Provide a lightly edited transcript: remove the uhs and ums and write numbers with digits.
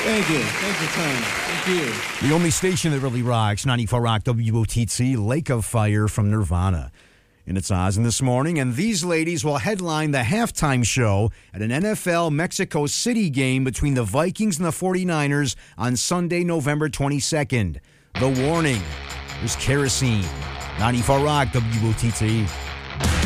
Thank you. Thank you, Tony. Thank you. The only station that really rocks, 94 Rock WOTC, Lake of Fire from Nirvana. And it's Oz in this morning, and these ladies will headline the halftime show at an NFL Mexico City game between the Vikings and the 49ers on Sunday, November 22nd. The warning, there's kerosene. 94 Rock WOTC.